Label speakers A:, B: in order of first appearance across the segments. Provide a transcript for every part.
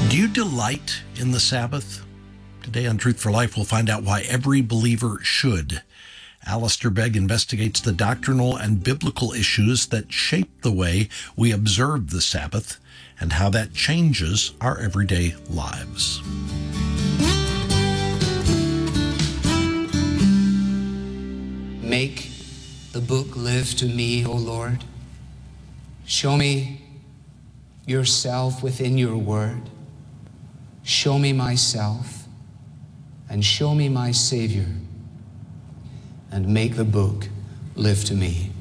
A: Do you delight in the Sabbath? Today on Truth for Life, we'll find out why every believer should. Alistair Begg investigates the doctrinal and biblical issues that shape the way we observe the Sabbath and how that changes our everyday lives.
B: Make the book live to me, O Lord. Show me yourself within your word. Show me myself and show me my Savior, and make the book live to me.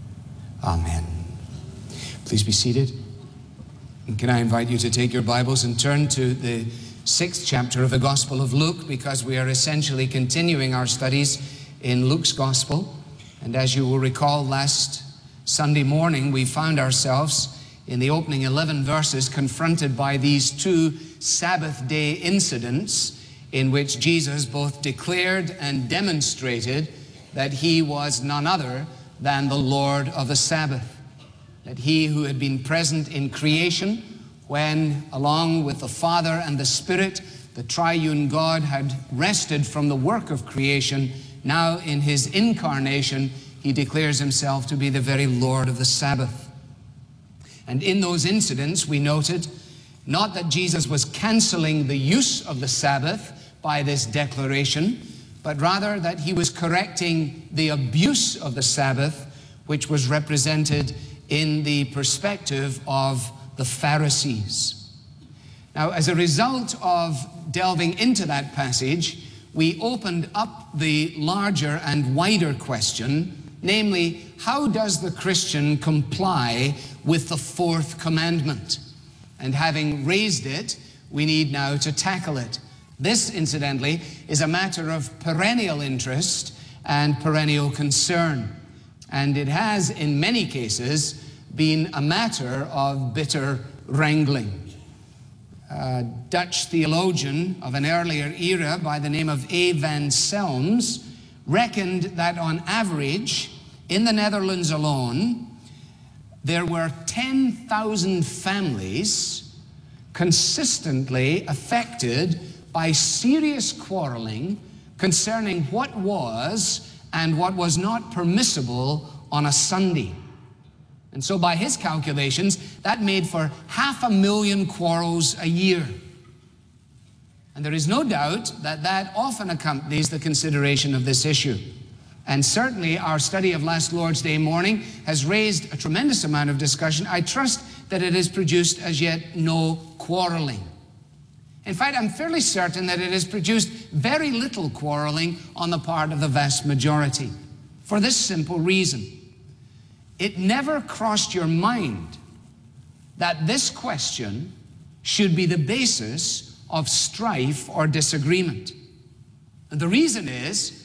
B: Amen. Please be seated. And can I invite you to take your Bibles and turn to the 6th chapter of the Gospel of Luke, because we are essentially continuing our studies in Luke's Gospel. And as you will recall, last Sunday morning we found ourselves in the opening 11 verses confronted by these two Sabbath day incidents in which Jesus both declared and demonstrated that he was none other than the Lord of the Sabbath. That he who had been present in creation when, along with the Father and the Spirit, the triune God had rested from the work of creation, now in his incarnation, he declares himself to be the very Lord of the Sabbath. And in those incidents, we noted not that Jesus was canceling the use of the Sabbath by this declaration, but rather that he was correcting the abuse of the Sabbath, which was represented in the perspective of the Pharisees. Now, as a result of delving into that passage, we opened up the larger and wider question, namely, how does the Christian comply with the fourth commandment? And having raised it, we need now to tackle it. This, incidentally, is a matter of perennial interest and perennial concern. And it has, in many cases, been a matter of bitter wrangling. A Dutch theologian of an earlier era by the name of A. van Selms reckoned that on average, in the Netherlands alone, there were 10,000 families consistently affected by serious quarreling concerning what was and what was not permissible on a Sunday. And so by his calculations, that made for 500,000 quarrels a year. And there is no doubt that that often accompanies the consideration of this issue. And certainly our study of last Lord's Day morning has raised a tremendous amount of discussion. I trust that it has produced as yet no quarreling. In fact, I'm fairly certain that it has produced very little quarreling on the part of the vast majority, for this simple reason. It never crossed your mind that this question should be the basis of strife or disagreement. And the reason is